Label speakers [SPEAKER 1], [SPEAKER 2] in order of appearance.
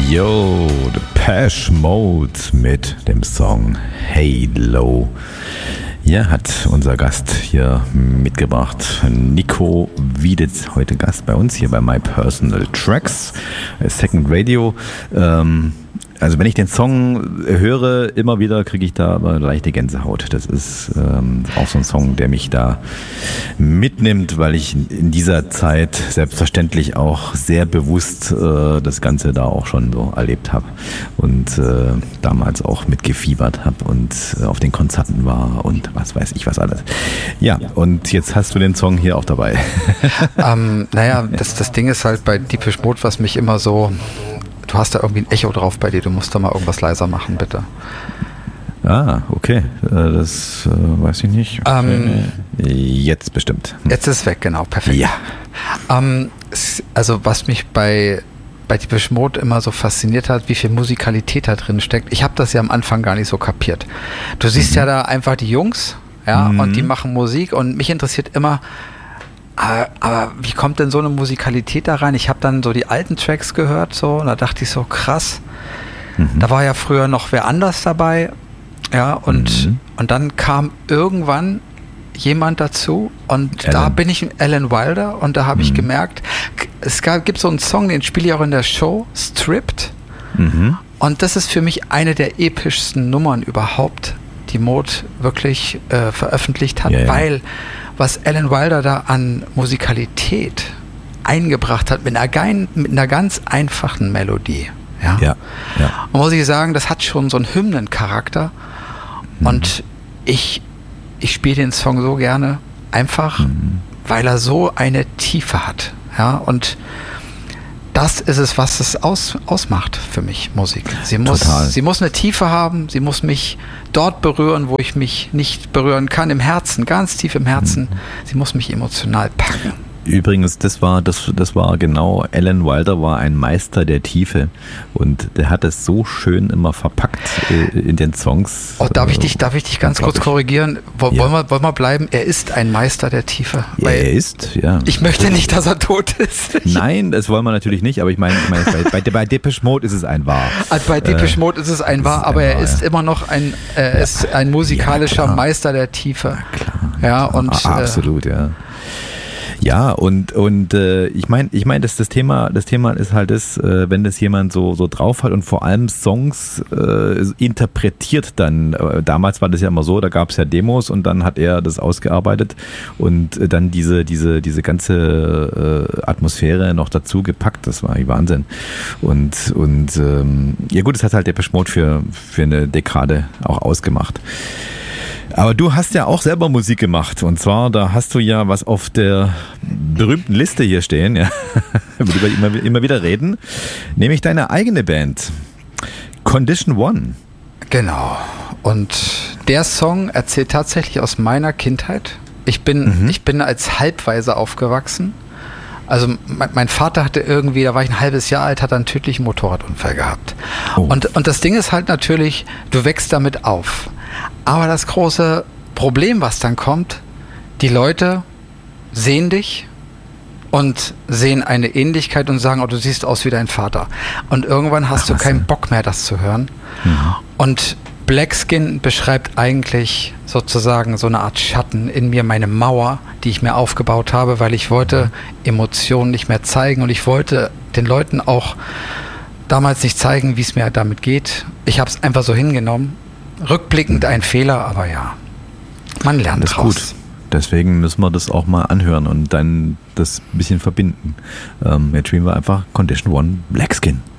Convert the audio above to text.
[SPEAKER 1] Yo, Depeche Mode mit dem Song Halo. Ja, hat unser Gast hier mitgebracht. Nico Wieditz, heute Gast bei uns hier bei My Personal Tracks, Second Radio. Also wenn ich den Song höre, immer wieder kriege ich da aber leichte Gänsehaut. Das ist auch so ein Song, der mich da mitnimmt, weil ich in dieser Zeit selbstverständlich auch sehr bewusst das Ganze da auch schon so erlebt habe und damals auch mitgefiebert habe und auf den Konzerten war und was weiß ich was alles. Ja, und jetzt hast du den Song hier auch dabei.
[SPEAKER 2] Naja, das Ding ist halt bei Depeche Mode, was mich immer so... Du hast da irgendwie ein Echo drauf bei dir, du musst da mal irgendwas leiser machen, bitte.
[SPEAKER 1] Ah, okay, das weiß ich nicht. Okay. Jetzt bestimmt.
[SPEAKER 2] Jetzt ist es weg, genau, perfekt.
[SPEAKER 1] Ja.
[SPEAKER 2] Also was mich bei Depeche Mode immer so fasziniert hat, wie viel Musikalität da drin steckt. Ich habe das ja am Anfang gar nicht so kapiert. Du siehst ja da einfach die Jungs, ja, und die machen Musik und mich interessiert immer, aber wie kommt denn so eine Musikalität da rein? Ich habe dann so die alten Tracks gehört so und da dachte ich so, krass, da war ja früher noch wer anders dabei, ja, und dann kam irgendwann jemand dazu und da bin ich Alan Wilder und da habe ich gemerkt, gibt so einen Song, den spiele ich auch in der Show, Stripped, und das ist für mich eine der epischsten Nummern überhaupt, die Mode wirklich veröffentlicht hat, weil was Alan Wilder da an Musikalität eingebracht hat mit einer ganz einfachen Melodie. Ja. Und muss ich sagen, das hat schon so einen Hymnencharakter. Und ich spiele den Song so gerne, einfach weil er so eine Tiefe hat. Ja, und das ist es, was es ausmacht für mich, Musik. Sie muss eine Tiefe haben, sie muss mich dort berühren, wo ich mich nicht berühren kann, im Herzen, ganz tief im Herzen. Sie muss mich emotional packen.
[SPEAKER 1] Übrigens, das war genau, Alan Wilder war ein Meister der Tiefe und der hat es so schön immer verpackt in den Songs.
[SPEAKER 2] Oh, darf ich dich ganz kurz korrigieren? Wollen wir bleiben? Er ist ein Meister der Tiefe.
[SPEAKER 1] Ja, er ist, ja.
[SPEAKER 2] Ich möchte nicht, dass er tot ist.
[SPEAKER 1] Nein, das wollen wir natürlich nicht, aber ich meine bei Depeche Mode ist es ein Wahr.
[SPEAKER 2] Bei Depeche Mode ist es ein Wahr, aber er ist immer noch ein musikalischer Meister der Tiefe.
[SPEAKER 1] Na klar.
[SPEAKER 2] Ja, und
[SPEAKER 1] absolut, ja. Ja, und ich meine, das Thema ist halt das, wenn das jemand so drauf hat und vor allem Songs interpretiert dann. Damals war das ja immer so, da gab es ja Demos und dann hat er das ausgearbeitet und dann diese ganze Atmosphäre noch dazu gepackt. Das war Wahnsinn. Und ja gut, das hat halt Depeche Mode für eine Dekade auch ausgemacht. Aber du hast ja auch selber Musik gemacht und zwar, da hast du ja was auf der berühmten Liste hier stehen, ja, über die wir immer wieder reden, nämlich deine eigene Band, Condition One.
[SPEAKER 2] Genau, und der Song erzählt tatsächlich aus meiner Kindheit. Ich bin als Halbwaise aufgewachsen. Also mein Vater hatte irgendwie, da war ich ein halbes Jahr alt, hat einen tödlichen Motorradunfall gehabt. Oh. Und das Ding ist halt natürlich, du wächst damit auf. Aber das große Problem, was dann kommt, die Leute sehen dich und sehen eine Ähnlichkeit und sagen, oh, du siehst aus wie dein Vater. Und irgendwann hast du keinen Bock mehr, das zu hören. Und Black Skin beschreibt eigentlich sozusagen so eine Art Schatten in mir, meine Mauer, die ich mir aufgebaut habe, weil ich wollte Emotionen nicht mehr zeigen und ich wollte den Leuten auch damals nicht zeigen, wie es mir damit geht. Ich habe es einfach so hingenommen. Rückblickend ein Fehler, aber ja, man lernt
[SPEAKER 1] das
[SPEAKER 2] draus.
[SPEAKER 1] Gut. Deswegen müssen wir das auch mal anhören und dann das ein bisschen verbinden. Jetzt spielen wir einfach Condition One, Black Skin.